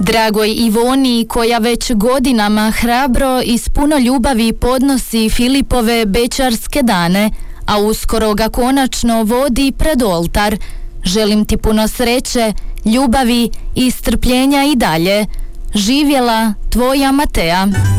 Dragoj Ivoni, koja već godinama hrabro i s puno ljubavi podnosi Filipove bečarske dane, a uskoro ga konačno vodi pred oltar, želim ti puno sreće, ljubavi i strpljenja i dalje. Živjela tvoja Matea.